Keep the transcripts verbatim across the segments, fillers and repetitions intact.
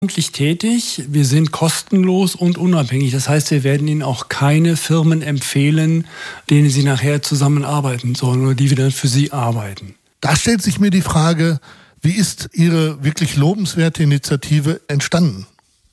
ehrenamtlich tätig. Wir sind kostenlos und unabhängig. Das heißt, wir werden Ihnen auch keine Firmen empfehlen, denen Sie nachher zusammenarbeiten sollen oder die wir dann für Sie arbeiten. Da stellt sich mir die Frage, wie ist Ihre wirklich lobenswerte Initiative entstanden?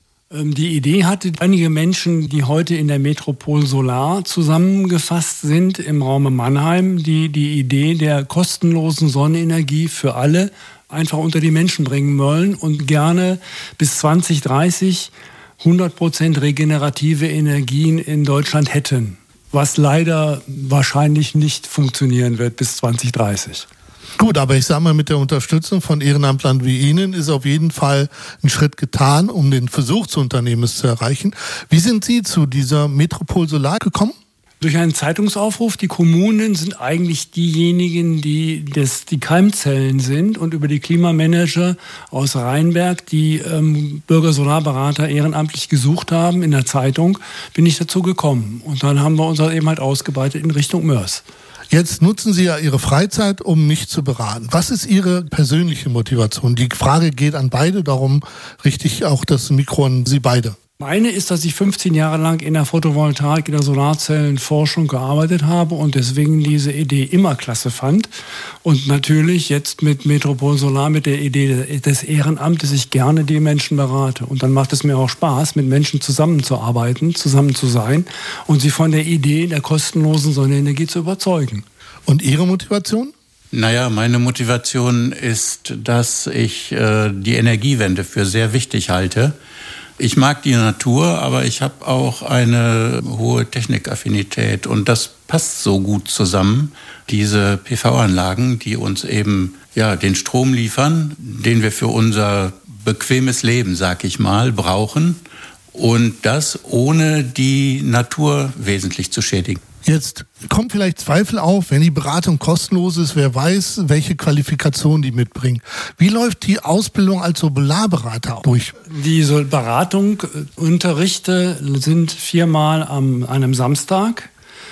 Die Idee hatte einige Menschen, die heute in der Metropol Solar zusammengefasst sind im Raume Mannheim, die die Idee der kostenlosen Sonnenenergie für alle einfach unter die Menschen bringen wollen und gerne bis zwanzig dreißig hundert Prozent regenerative Energien in Deutschland hätten, was leider wahrscheinlich nicht funktionieren wird bis zwanzig dreißig. Gut, aber ich sage mal, mit der Unterstützung von Ehrenamtlern wie Ihnen ist auf jeden Fall ein Schritt getan, um den Versuch zu unternehmen, es zu erreichen. Wie sind Sie zu dieser Metropol Solar gekommen? Durch einen Zeitungsaufruf. Die Kommunen sind eigentlich diejenigen, die das, die Keimzellen sind, und über die Klimamanager aus Rheinberg, die ähm, Bürgersolarberater ehrenamtlich gesucht haben in der Zeitung, bin ich dazu gekommen. Und dann haben wir uns halt eben halt ausgeweitet in Richtung Mörs. Jetzt nutzen Sie ja Ihre Freizeit, um mich zu beraten. Was ist Ihre persönliche Motivation? Die Frage geht an beide, darum richte ich auch das Mikro an Sie beide. Meine ist, dass ich fünfzehn Jahre lang in der Photovoltaik, in der Solarzellenforschung gearbeitet habe und deswegen diese Idee immer klasse fand. Und natürlich jetzt mit Metropol Solar, mit der Idee des Ehrenamtes, ich gerne die Menschen berate. Und dann macht es mir auch Spaß, mit Menschen zusammenzuarbeiten, zusammen zu sein und sie von der Idee der kostenlosen Sonnenenergie zu überzeugen. Und Ihre Motivation? Naja, meine Motivation ist, dass ich äh, die Energiewende für sehr wichtig halte. Ich mag die Natur, aber ich habe auch eine hohe Technikaffinität und das passt so gut zusammen. Diese P V-Anlagen, die uns eben ja den Strom liefern, den wir für unser bequemes Leben, sag ich mal, brauchen, und das ohne die Natur wesentlich zu schädigen. Jetzt kommt vielleicht Zweifel auf, wenn die Beratung kostenlos ist, wer weiß, welche Qualifikationen die mitbringen. Wie läuft die Ausbildung als Solarberater durch? Die Beratung, Unterrichte sind viermal an einem Samstag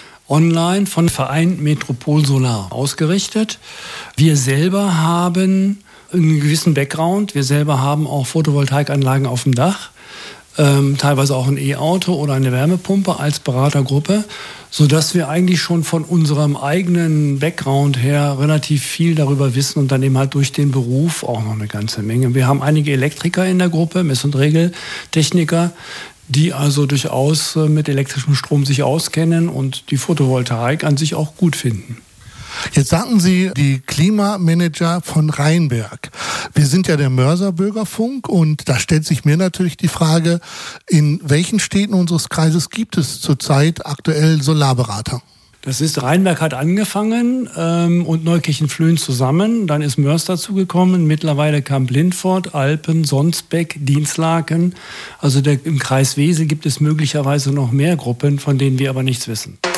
online von Verein Metropol Solar ausgerichtet. Wir selber haben einen gewissen Background. Wir selber haben auch Photovoltaikanlagen auf dem Dach. Ähm, teilweise auch ein E-Auto oder eine Wärmepumpe als Beratergruppe, sodass wir eigentlich schon von unserem eigenen Background her relativ viel darüber wissen und dann eben halt durch den Beruf auch noch eine ganze Menge. Wir haben einige Elektriker in der Gruppe, Mess- und Regeltechniker, die also durchaus mit elektrischem Strom sich auskennen und die Photovoltaik an sich auch gut finden. Jetzt sagten Sie, die Klimamanager von Rheinberg. Wir sind ja der Mörser Bürgerfunk und da stellt sich mir natürlich die Frage, in welchen Städten unseres Kreises gibt es zurzeit aktuell Solarberater? Das ist, Rheinberg hat angefangen ähm, und Neukirchen-Flöhen zusammen. Dann ist Mörs dazugekommen. Mittlerweile Kamp-Lindfort, Alpen, Sonsbeck, Dinslaken. Also der, im Kreis Wesel gibt es möglicherweise noch mehr Gruppen, von denen wir aber nichts wissen.